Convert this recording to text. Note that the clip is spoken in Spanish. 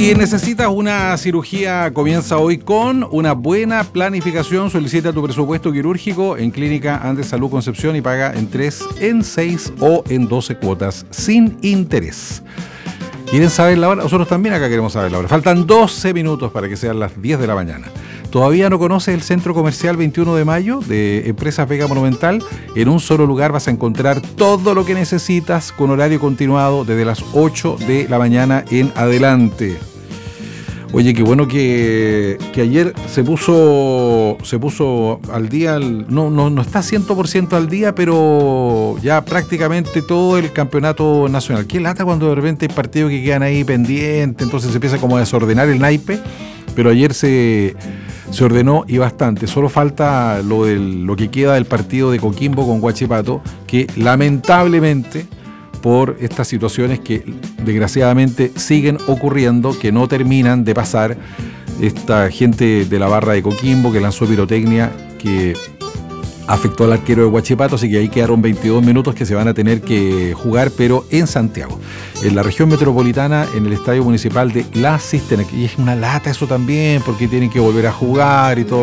Si necesitas una cirugía, comienza hoy con una buena planificación. Solicita tu presupuesto quirúrgico en Clínica Andes Salud Concepción y paga en 3, en 6 o en 12 cuotas sin interés. ¿Quieren saber la hora? Nosotros también acá queremos saber la hora. Faltan 12 minutos para que sean las 10 de la mañana. ¿Todavía no conoces el Centro Comercial 21 de Mayo de Empresas Vega Monumental? En un solo lugar vas a encontrar todo lo que necesitas con horario continuado desde las 8 de la mañana en adelante. Oye, qué bueno que ayer se puso al día, no está 100% al día, pero ya prácticamente todo el campeonato nacional. Qué lata cuando de repente hay partidos que quedan ahí pendientes, entonces se empieza como a desordenar el naipe, pero ayer se ordenó y bastante. Solo falta lo que queda del partido de Coquimbo con Huachipato, que lamentablemente, por estas situaciones que desgraciadamente siguen ocurriendo, que no terminan de pasar, esta gente de la barra de Coquimbo que lanzó pirotecnia que afectó al arquero de Huachipato, así que ahí quedaron 22 minutos que se van a tener que jugar, pero en Santiago, en la región metropolitana, en el Estadio Municipal de La Cisterna. Y es una lata eso también, porque tienen que volver a jugar y todo